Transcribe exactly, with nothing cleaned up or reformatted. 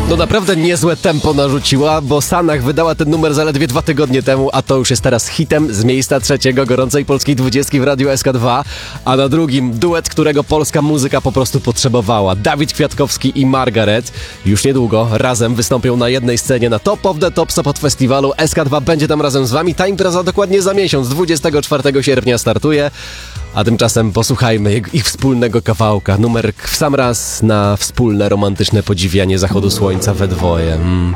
No naprawdę niezłe tempo narzuciła, bo Sanach wydała ten numer zaledwie dwa tygodnie temu, a to już jest teraz hitem z miejsca trzeciego gorącej polskiej dwudziestki w Radiu S K dwa, a na drugim duet, którego polska muzyka po prostu potrzebowała. Dawid Kwiatkowski i Margaret już niedługo razem wystąpią na jednej scenie na Top of the Top Sopot Festiwalu. S K dwa będzie tam razem z wami. Ta impreza dokładnie za miesiąc, dwudziestego czwartego sierpnia startuje. A tymczasem posłuchajmy ich wspólnego kawałka. Numer w sam raz na wspólne romantyczne podziwianie zachodu słońca we dwoje. Mm.